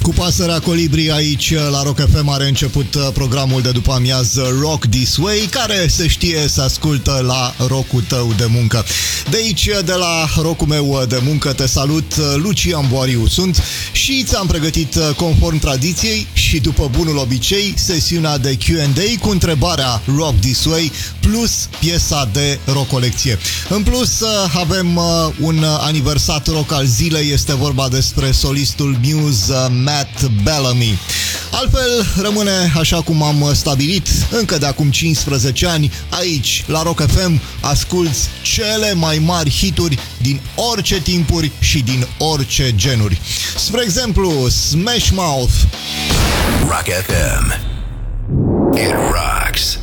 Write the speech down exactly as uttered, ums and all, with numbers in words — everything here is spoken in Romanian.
Cu Pasărea Colibri aici la Rock F M are început programul de după amiază Rock This Way, care se știe să ascultă la rock-ul tău de muncă. De aici, de la rock-ul meu de muncă, te salut, Lucian Boariu sunt și ți-am pregătit, conform tradiției și după bunul obicei, sesiunea de Q and A cu întrebarea Rock This Way plus piesa de rock colecție. În plus, avem un aniversat rock al zilei, este vorba despre solistul Muse, Matt Bellamy. Altfel, rămâne așa cum am stabilit, încă de acum cincisprezece ani, aici, la Rock F M, asculți cele mai mari hituri din orice timpuri și din orice genuri. Spre exemplu, Smash Mouth. Rock F M. It rocks.